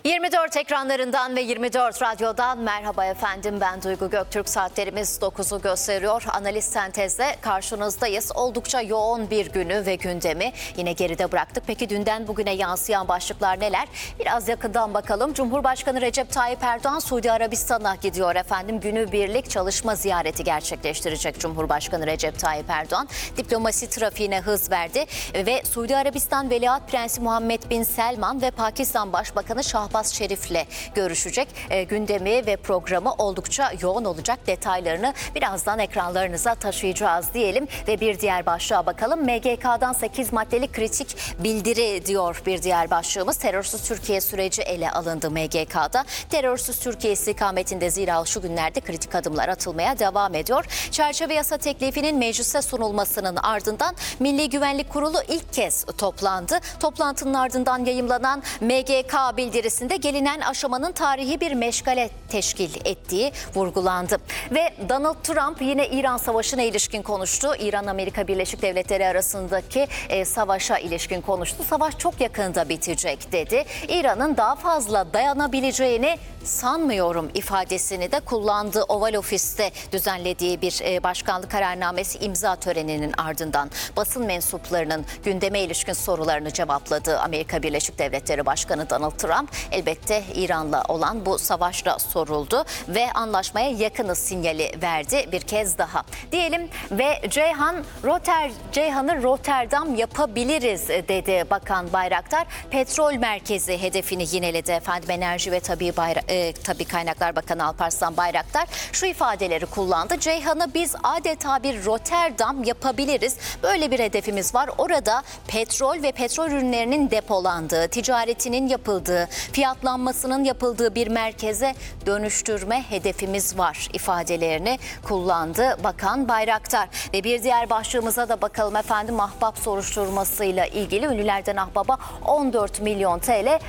24 ekranlarından ve 24 radyodan merhaba efendim, ben Duygu Göktürk. Saatlerimiz 9'u gösteriyor. Analiz Sentez'le karşınızdayız. Oldukça yoğun bir günü ve gündemi yine geride bıraktık. Peki dünden bugüne yansıyan başlıklar neler? Biraz yakından bakalım. Cumhurbaşkanı Recep Tayyip Erdoğan Suudi Arabistan'a gidiyor efendim. Günübirlik çalışma ziyareti gerçekleştirecek Cumhurbaşkanı Recep Tayyip Erdoğan. Diplomasi trafiğine hız verdi ve Suudi Arabistan Veliaht Prensi Muhammed Bin Selman ve Pakistan Başbakanı Şahbaz Şerif'le görüşecek. Gündemi ve programı oldukça yoğun olacak. Detaylarını birazdan ekranlarınıza taşıyacağız diyelim ve bir diğer başlığa bakalım. MGK'dan 8 maddelik kritik bildiri diyor bir diğer başlığımız. Terörsüz Türkiye süreci ele alındı MGK'da. Terörsüz Türkiye istikametinde zira şu günlerde kritik adımlar atılmaya devam ediyor. Çerçeve yasa teklifinin meclise sunulmasının ardından Milli Güvenlik Kurulu ilk kez toplandı. Toplantının ardından yayımlanan MGK bildirisinde gelinen aşamanın tarihi bir meşgale teşkil ettiği vurgulandı. Ve Donald Trump yine İran Savaşı'na ilişkin konuştu. İran-Amerika Birleşik Devletleri arasındaki savaşa ilişkin konuştu. Savaş çok yakında bitecek dedi. İran'ın daha fazla dayanabileceğini sanmıyorum ifadesini de kullandı. Oval Ofis'te düzenlediği bir başkanlık kararnamesi imza töreninin ardından basın mensuplarının gündeme ilişkin sorularını cevapladı. Amerika Birleşik Devletleri Başkanı Donald Trump elbette İran'la olan bu savaşla soruldu ve anlaşmaya yakınız sinyali verdi bir kez daha diyelim ve Ceyhan'ı Rotterdam yapabiliriz dedi Bakan Bayraktar. Petrol merkezi hedefini yineledi efendim. Enerji ve Tabii Kaynaklar Bakanı Alparslan Bayraktar şu ifadeleri kullandı. Ceyhan'ı biz adeta bir Rotterdam yapabiliriz. Böyle bir hedefimiz var. Orada petrol ve petrol ürünlerinin depolandığı, ticaretinin yapıldığı, fiyatlanmasının yapıldığı bir merkeze dönüştürme hedefimiz var ifadelerini kullandı Bakan Bayraktar. Ve bir diğer başlığımıza da bakalım efendim. Ahbap soruşturmasıyla ilgili ünlülerden Ahbap'a 14 milyon TL